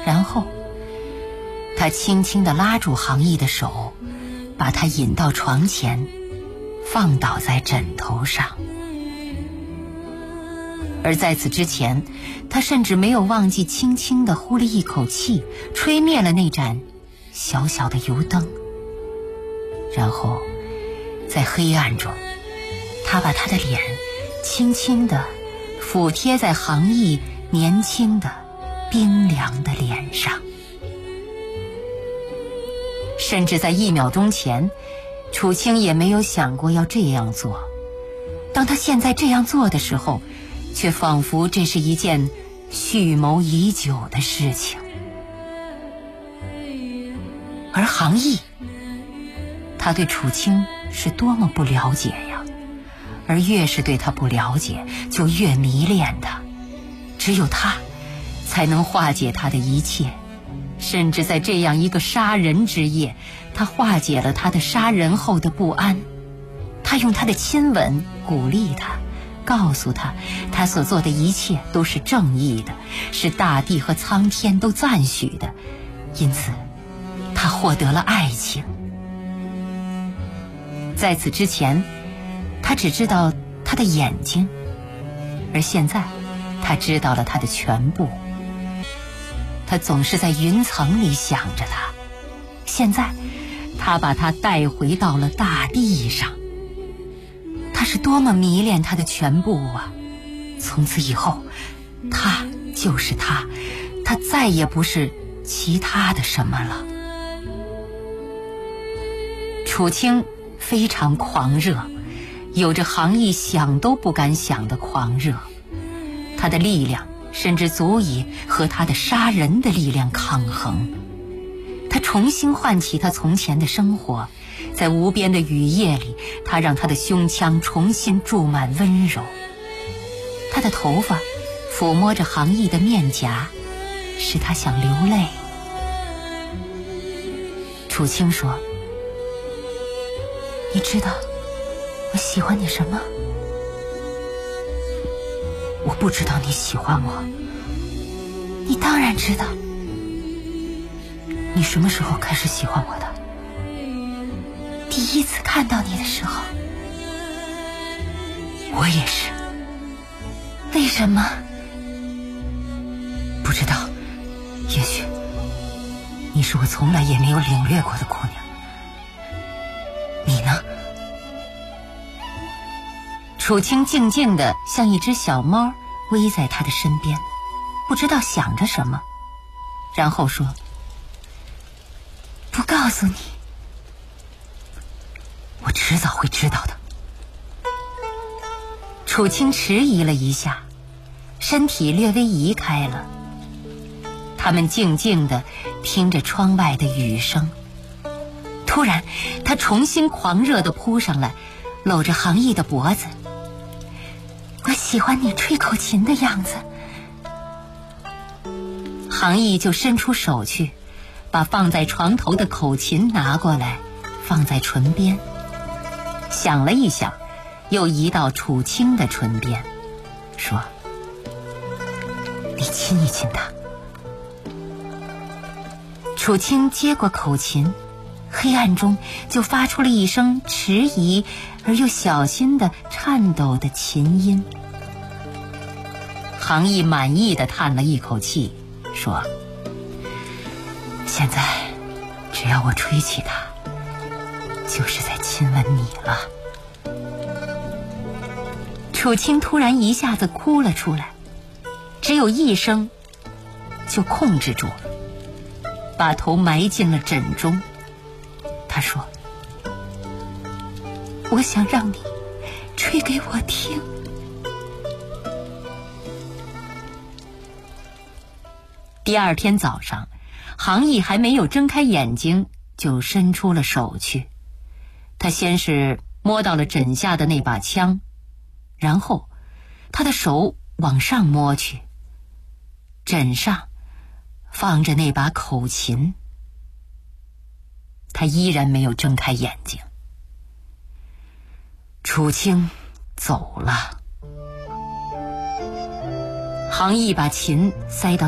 然后他轻轻地拉住杭义的手，把他引到床前，放倒在枕头上。而在此之前，他甚至没有忘记轻轻地呼了一口气，吹灭了那盏小小的油灯。然后在黑暗中，他把他的脸轻轻地俯贴在杭义年轻的冰凉的脸上。甚至在1秒钟前，楚清也没有想过要这样做。当他现在这样做的时候，却仿佛这是一件蓄谋已久的事情。而杭义，他对楚清是多么不了解呀！而越是对他不了解，就越迷恋他。只有他才能化解他的一切。甚至在这样一个杀人之夜，他化解了他的杀人后的不安。他用他的亲吻鼓励他，告诉他，他所做的一切都是正义的，是大地和苍天都赞许的，因此他获得了爱情。在此之前，他只知道他的眼睛，而现在他知道了他的全部。他总是在云层里想着他，现在他把他带回到了大地上。他是多么迷恋他的全部啊！从此以后，他就是他，他再也不是其他的什么了。楚清非常狂热，有着杭义想都不敢想的狂热。他的力量甚至足以和他的杀人的力量抗衡。他重新唤起他从前的生活，在无边的雨夜里，他让他的胸腔重新注满温柔。他的头发抚摸着杭义的面颊，使他想流泪。楚清说：“你知道我喜欢你什么？”“我不知道你喜欢我。”“你当然知道。”“你什么时候开始喜欢我的？”“第一次看到你的时候。”“我也是。”“为什么？”“不知道，也许你是我从来也没有领略过的姑娘。你呢？”楚清静静地像一只小猫偎在他的身边，不知道想着什么，然后说：“不告诉你，我迟早会知道的。”楚清迟疑了一下，身体略微移开了。他们静静地听着窗外的雨声。突然，他重新狂热地扑上来，搂着杭义的脖子。“我喜欢你吹口琴的样子。”杭义就伸出手去，把放在床头的口琴拿过来，放在唇边，想了一想，又移到楚清的唇边，说：“你亲一亲他。”楚清接过口琴，黑暗中就发出了一声迟疑而又小心的颤抖的琴音。杭义满意地叹了一口气，说：“现在只要我吹起它，就是在亲吻你了。”楚清突然一下子哭了出来，只有一声就控制住，把头埋进了枕中。他说：“我想让你吹给我听。”第二天早上，杭义还没有睁开眼睛，就伸出了手去。他先是摸到了枕下的那把枪，然后他的手往上摸去，枕上放着那把口琴。他依然没有睁开眼睛。楚清走了。杭义把琴塞到